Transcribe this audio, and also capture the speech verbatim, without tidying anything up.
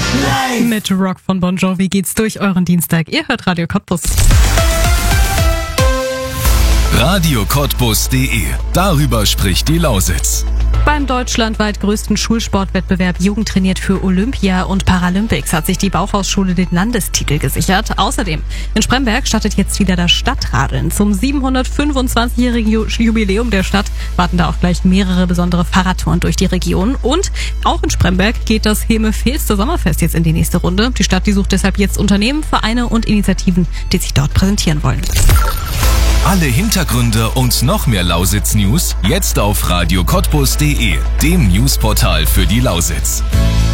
Live. Mit Rock von Bon Jovi geht's durch euren Dienstag. Ihr hört Radio Cottbus. Radio Cottbus punkt de. Darüber spricht die Lausitz. Beim deutschlandweit größten Schulsportwettbewerb Jugend trainiert für Olympia und Paralympics hat sich die Bauhausschule den Landestitel gesichert. Außerdem in Spremberg startet jetzt wieder das Stadtradeln. Zum siebenhundertfünfundzwanzigjährigen Jubiläum der Stadt warten da auch gleich mehrere besondere Fahrradtouren durch die Region. Und auch in Spremberg geht das Heme-Fehlste Sommerfest jetzt in die nächste Runde. Die Stadt, die sucht deshalb jetzt Unternehmen, Vereine und Initiativen, die sich dort präsentieren wollen. Alle Hintergründe und noch mehr Lausitz-News jetzt auf Radio Cottbus punkt de, dem Newsportal für die Lausitz.